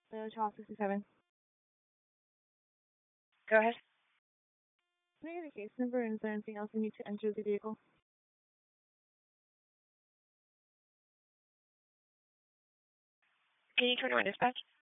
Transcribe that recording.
Child 67. Go ahead. Can I get a case number and is there anything else you need to enter the vehicle? Can you turn on dispatch?